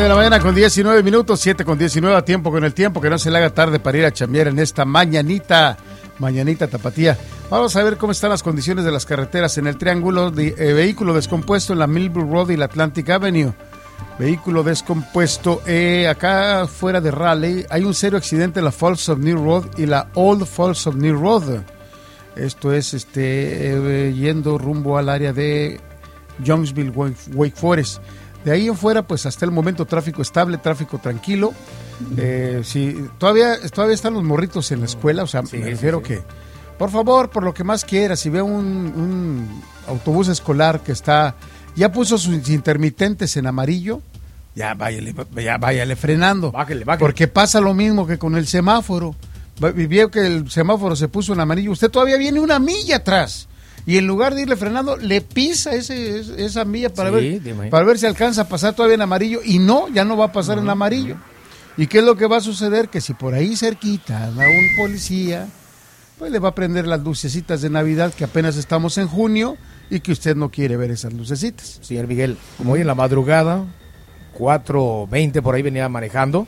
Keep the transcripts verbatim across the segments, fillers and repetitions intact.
de la mañana con diecinueve minutos, siete con diecinueve a tiempo con el tiempo, que no se le haga tarde para ir a chambear en esta mañanita, mañanita tapatía. Vamos a ver cómo están las condiciones de las carreteras en el triángulo de eh, vehículo descompuesto en la Millville Road y la Atlantic Avenue. Vehículo descompuesto eh, acá fuera de Raleigh. Hay un serio accidente en la Falls of New Road y la Old Falls of New Road. Esto es este eh, yendo rumbo al área de Youngsville, Wake Forest. De ahí en fuera, pues hasta el momento tráfico estable, tráfico tranquilo. Eh, si todavía todavía están los morritos en la escuela, o sea, sí, me refiero sí, sí. que, por favor, por lo que más quiera, si ve un, un autobús escolar que está, ya puso sus intermitentes en amarillo, ya váyale, ya váyale frenando. Bájale, bájale. Porque pasa lo mismo que con el semáforo. Vio que el semáforo se puso en amarillo, usted todavía viene una milla atrás. Y en lugar de irle frenando, le pisa ese, esa milla para, sí, ver, para ver si alcanza a pasar todavía en amarillo. Y no, ya no va a pasar uh-huh. en amarillo. ¿Y qué es lo que va a suceder? Que si por ahí cerquita anda un policía, pues le va a prender las lucecitas de Navidad, que apenas estamos en junio, y que usted no quiere ver esas lucecitas. Señor Miguel, como hoy en la madrugada, cuatro veinte por ahí venía manejando,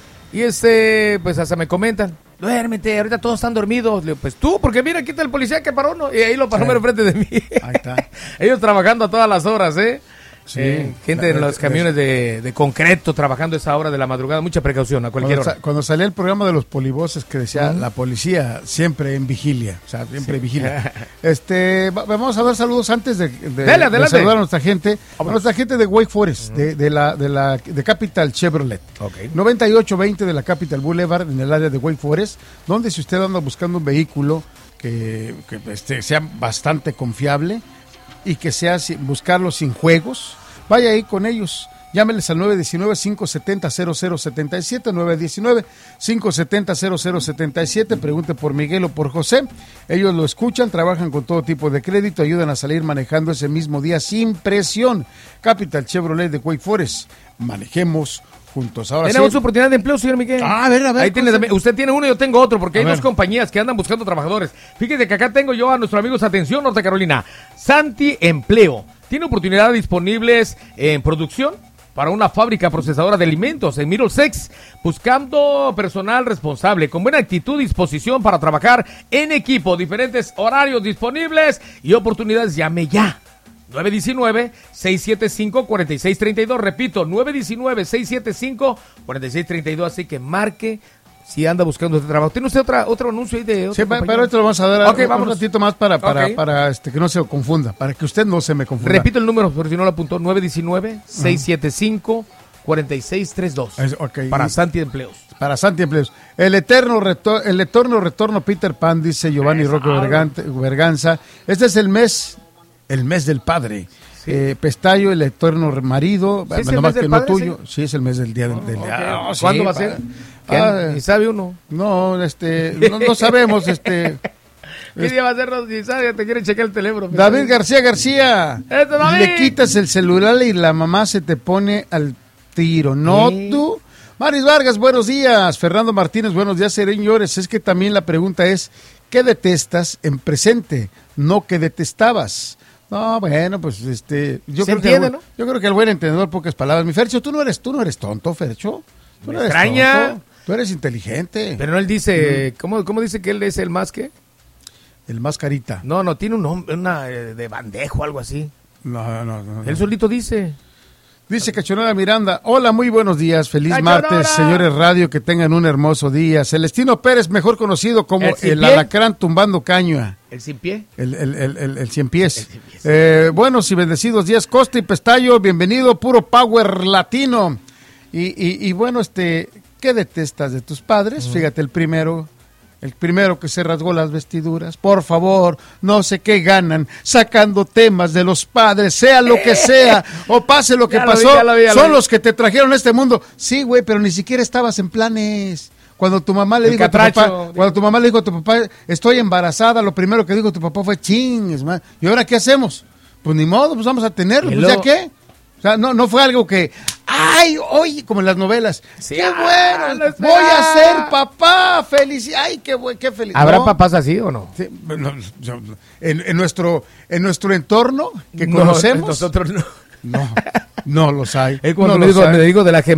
y este, pues hasta me comentan, duérmete, ahorita todos están dormidos. Le digo, pues tú, porque mira, aquí está el policía que paró, ¿no? Y ahí lo paró sí. enfrente de mí. Ahí está. Ellos trabajando a todas las horas, ¿eh? Sí. Eh, gente la, en los camiones de, de concreto trabajando esa hora de la madrugada. Mucha precaución a cualquier cuando hora. Sa- cuando salía el programa de los polivoces que decía uh-huh. la policía siempre en vigilia, o sea, siempre sí. vigilia. Este, va, vamos a dar saludos antes de, de, Dele, de saludar a nuestra gente, a nuestra gente de Wake Forest, uh-huh. de, de la de la de Capital Chevrolet. Okay. noventa y ocho veinte de la Capital Boulevard en el área de Wake Forest, donde si usted anda buscando un vehículo que, que este, sea bastante confiable y que sea buscarlo sin juegos, vaya ahí con ellos. Llámeles al nueve uno nueve, cinco siete cero, cero cero siete siete, nueve uno nueve, cinco siete cero, cero cero siete siete. Pregunte por Miguel o por José. Ellos lo escuchan, trabajan con todo tipo de crédito, ayudan a salir manejando ese mismo día sin presión. Capital Chevrolet de Wake Forest. Manejemos juntos. Ahora tenemos sí. oportunidad de empleo, señor Miguel. Ah, a ver, a ver. Ahí tiene, usted tiene uno y yo tengo otro, porque a hay ver. dos compañías que andan buscando trabajadores. Fíjese que acá tengo yo a nuestros amigos, atención, Norte Carolina, Santi Empleo. Tiene oportunidades disponibles en producción para una fábrica procesadora de alimentos en Middlesex, buscando personal responsable, con buena actitud y disposición para trabajar en equipo, diferentes horarios disponibles y oportunidades. Llame ya. nueve uno nueve, seis siete cinco, cuatro seis tres dos, repito, nueve uno nueve, seis siete cinco, cuatro seis tres dos, así que marque si anda buscando este trabajo. ¿Tiene usted otra, otro anuncio ahí de otra Sí, compañía? Pero esto lo vamos a dar okay, un, un ratito más para, para, okay. para este, que no se confunda, para que usted no se me confunda. Repito el número, por si no lo apuntó, nueve uno nueve, seis siete cinco, cuatro seis tres dos. Es, okay. Para Santi Empleos. Para Santi Empleos. El eterno, retor- el eterno retorno Peter Pan, dice Giovanni Rocco Berganza. Este es el mes, el mes del padre. Sí. Eh, Pestayo, el eterno marido, ¿Sí no más que no tuyo. Sí? sí, es el mes del día del, del okay. día. Oh, ¿Cuándo sí, va a ser? Ah, ¿Y sabe uno? No, este, no, no sabemos, este. ¿Qué es, día va a ser? Ni sabe, te quieren checar el teléfono. David García García. ¡Esto, David! Le quitas el celular y la mamá se te pone al tiro, ¿no ¿Sí? tú? Maris Vargas, buenos días. Fernando Martínez, buenos días, señores. Es que también la pregunta es, ¿qué detestas en presente? No que detestabas. No, bueno, pues este, yo ¿Se creo entiende, que no? Yo creo que el buen entendedor, pocas palabras. Mi Fercho, tú no eres, tú no eres tonto, Fercho. Tú Me no eres extraña. tonto. Tú eres inteligente. Pero no, él dice, mm. ¿cómo, ¿cómo dice que él es el más qué? El más carita. No, no, tiene un nombre, una eh, de bandejo, algo así. No, no, no. Él solito dice. Dice Cachonora Miranda, hola, muy buenos días, feliz Cachonora. martes, señores radio, que tengan un hermoso día. Celestino Pérez, mejor conocido como el, el alacrán tumbando caña. ¿El sin pie? El, el, el, el, el cien pies. El cien pies. Eh, buenos y bendecidos días, Costa y Pestayo, bienvenido, puro power latino. Y, y, y bueno, este, ¿qué detestas de tus padres? Uh-huh. Fíjate, el primero... El primero que se rasgó las vestiduras, por favor, no sé qué ganan sacando temas de los padres, sea lo que sea, o pase lo que pasó, lo vi, vi, son los que te trajeron a este mundo. Sí, güey, pero ni siquiera estabas en planes. Cuando tu mamá le el dijo catracho, a tu papá, cuando tu mamá le dijo a tu papá, estoy embarazada, lo primero que dijo tu papá fue, ching, ¿y ahora qué hacemos? Pues ni modo, pues vamos a tenerlo, pues ya qué. O sea, no, no fue algo que, ay, oye, como en las novelas, sí, qué bueno, no voy a ser papá, feliz, ay, qué bueno, qué feliz. ¿Habrá no, papás así o no? Sí, no, no en, en nuestro, en nuestro entorno que no, conocemos, nosotros no. No, no los hay. Es cuando no me, digo, me digo de la